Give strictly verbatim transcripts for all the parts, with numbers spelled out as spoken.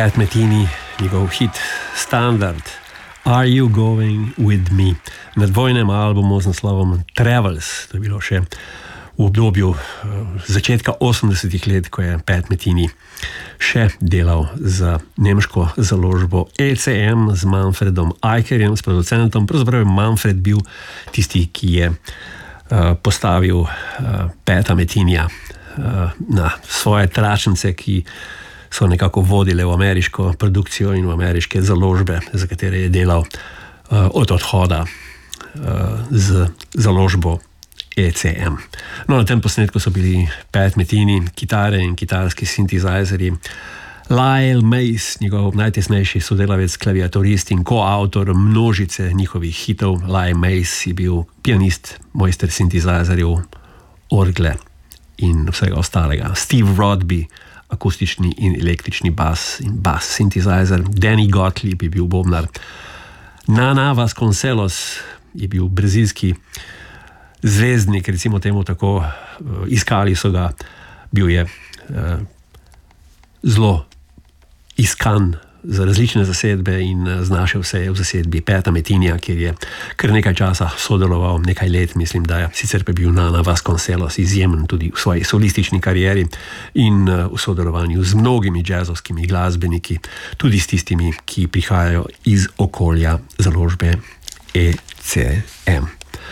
Pat Metheny, njegov hit Standard Are You Going With Me na dvojnem albumu z naslovom Travels. To je bilo še v obdobju začetka osemdesetih let, ko je Pat Metheny še delal za nemško založbo E C M z Manfredom Eicherjem, s producentom. Pravzaprav je Manfred bil tisti, ki je uh, postavil uh, Pata Methenyja uh, na svoje tračnice, ki so nekako vodile v ameriško produkcijo in v ameriške založbe, za katere je delal uh, od odhoda uh, z založbo E C M. No, na tem posnetku so bili Pat Metheny, kitare in kitarski sintesajzerji, Lyle Mays, njegov najtesnejši sodelavec, klaviaturist in koautor množice njihovih hitov. Lyle Mays je bil pianist, mojster sintesajzerjev, orgle in vsega ostalega. Steve Rodby, akustični in električni bas in bas sintesajzer. Danny Gottlieb je bil bobnar. Nana Vasconcelos je bil brazilski zvezdnik, recimo temu tako, iskali so ga, bil je uh, zelo iskan za različne zasedbe in znašel se je v zasedbi Pata Methenyja, kjer je kar nekaj časa sodeloval, nekaj let, mislim, da je. Sicer pa bil Nana Vasconcelos izjemen tudi v svoji solistični karieri in uh, v sodelovanju z mnogimi jazzovskimi glasbeniki, tudi s tistimi, ki prihajajo iz okolja založbe E C M.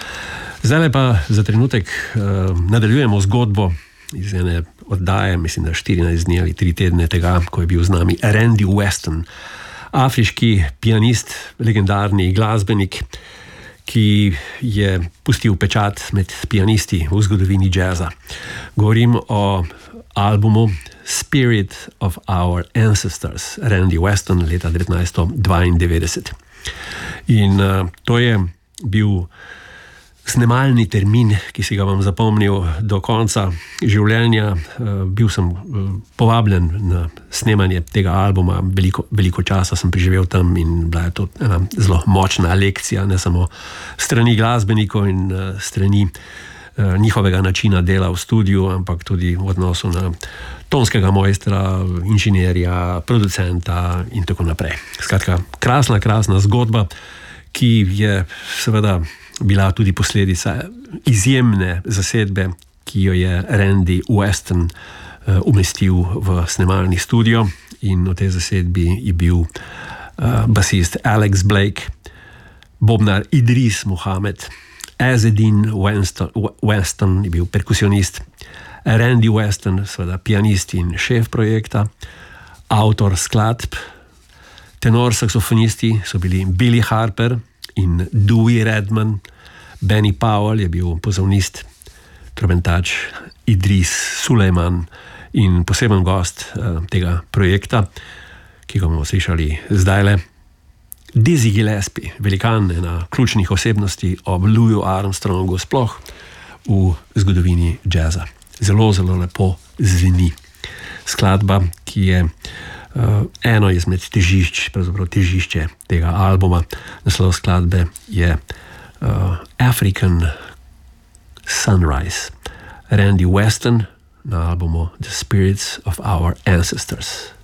Zdaj pa za trenutek uh, nadaljujemo zgodbo iz ene oddaje, mislim, da štirinajst dni ali tri tedne tega, ko je bil z nami Randy Weston, afriški pianist, legendarni glasbenik, ki je pustil pečat med pianisti v zgodovini jazza. Govorim o albumu Spirit of Our Ancestors, Randy Weston, leta devetnajststo dvaindevetdeset. In uh, to je bil snemalni termin, ki si ga bom zapomnil do konca življenja. Bil sem povabljen na snemanje tega albuma, veliko, veliko časa sem preživel tam in bila je to ena zelo močna lekcija, ne samo strani glasbenikov in strani njihovega načina dela v studiu, ampak tudi v odnosu na tonskega mojstra, inženirja, producenta in tako naprej. Skratka, krasna, krasna zgodba, ki je seveda bila tudi posledica izjemne zasedbe, ki jo je Randy Weston uh, umestil v snemalni studio, in v tej zasedbi je bil uh, basist Alex Blake, bobnar Idris Muhammad, Azzedine Weston, Weston je bil perkusionist, Randy Weston, seveda pianist in šef projekta, avtor skladb, tenor saksofonisti so bili Billy Harper in Dewey Redman, Benny Powell je bil pozavnist, trobentač Idris Sulejman in poseben gost uh, tega projekta, ki ga bomo slišali zdajle, Dizzy Gillespie, velikan, ena ključnih osebnosti ob Louisu Armstrongu, sploh v zgodovini jazza. Zelo, zelo lepo zveni skladba, ki je Uh, eno izmed težišč, pravzaprav težišče tega albuma. Naslov skladbe je uh, African Sunrise. Randy Weston na albumu The Spirits of Our Ancestors.